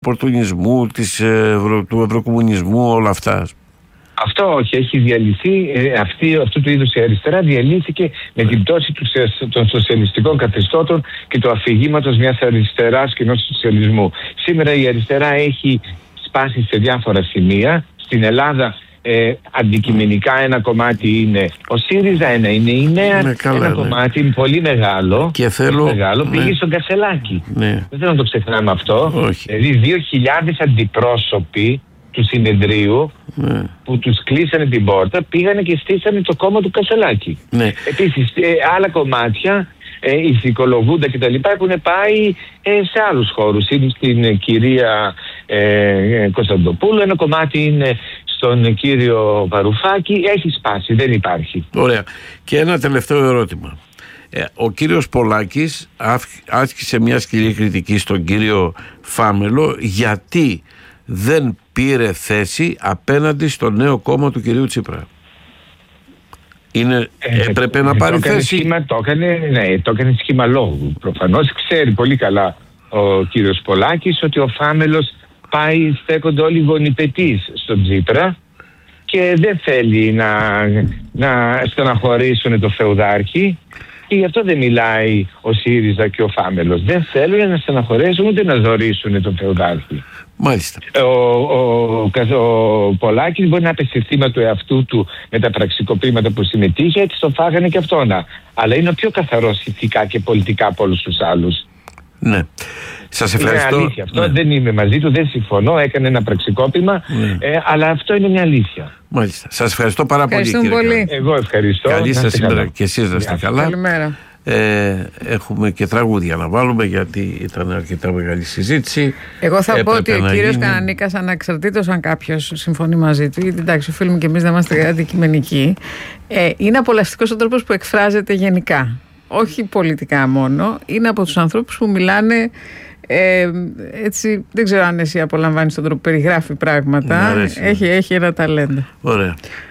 οπορτουνισμού, του ευρωκομμουνισμού, όλα αυτά. Αυτό όχι, έχει διαλυθεί. Αυτού του είδους η αριστερά διαλύθηκε με την πτώση των σοσιαλιστικών καθεστώτων και του αφηγήματος μιας αριστεράς και ενός σοσιαλισμού. Σήμερα η αριστερά έχει σπάσει σε διάφορα σημεία. Στην Ελλάδα αντικειμενικά ένα κομμάτι είναι ο ΣΥΡΙΖΑ, ένα είναι η ΝΕΑ, κομμάτι είναι πολύ μεγάλο, και πήγε στον Κασελάκη. Ναι. Δεν θέλω να το ξεχνάμε αυτό. Όχι. Δηλαδή 2.000 αντιπρόσωποι του συνεδρίου που τους κλείσανε την πόρτα πήγανε και στήσανε το κόμμα του Κασελάκη. Ναι. Επίσης άλλα κομμάτια ηθικολογούντα και τα λοιπά έχουν πάει σε άλλους χώρους. Είναι στην κυρία Κωνσταντοπούλου, ένα κομμάτι είναι στον κύριο Βαρουφάκη. Έχει σπάσει, δεν υπάρχει. Ωραία. Και ένα τελευταίο ερώτημα. Ο κύριος Πολάκης άσκησε μια σκληρή κριτική στον κύριο Φάμελο γιατί δεν πήρε θέση απέναντι στο νέο κόμμα του κυρίου Τσίπρα. Έπρεπε να πάρει θέση. Το έκανε σχήμα λόγου. Προφανώς ξέρει πολύ καλά ο κύριος Πολάκης ότι ο Φάμελος στέκονται όλοι γονιπετείς στον Τσίπρα και δεν θέλει να στεναχωρήσουν το φεουδάρχη. Και γι' αυτό δεν μιλάει ο ΣΥΡΙΖΑ και ο Φάμελος. Δεν θέλουν να στεναχωρήσουν ούτε να ζωρίσουν τον φεουδάρχη. Μάλιστα. Ο Πολάκης μπορεί να πέσει θύμα του εαυτού του με τα πραξικοπήματα που συμμετείχε, έτσι το φάγανε και αυτόνα. Αλλά είναι ο πιο καθαρός ηθικά και πολιτικά από όλους τους άλλους. Ναι. Σας ευχαριστώ. Είναι αλήθεια αυτό. Ναι. Δεν είμαι μαζί του, δεν συμφωνώ. Έκανε ένα πραξικόπημα, αλλά αυτό είναι μια αλήθεια. Μάλιστα. Σας ευχαριστώ πάρα πολύ. Πολύ. Εγώ ευχαριστώ. Καλή σας ημέρα και εσείς να είστε καλά. Καλημέρα. Έχουμε και τραγούδια να βάλουμε γιατί ήταν αρκετά μεγάλη συζήτηση. Εγώ θα πω ότι ο κύριος Κανανίκας, ανεξαρτήτως αν κάποιος συμφωνεί μαζί του, γιατί εντάξει, οφείλουμε και εμείς να είμαστε αντικειμενικοί, είναι απολαυστικός ο τρόπος που εκφράζεται γενικά. Όχι πολιτικά μόνο. Είναι από τους ανθρώπους που μιλάνε έτσι. Δεν ξέρω αν εσύ απολαμβάνεις τον τρόπο που περιγράφει πράγματα. Έχει ένα ταλέντο. Ωραία.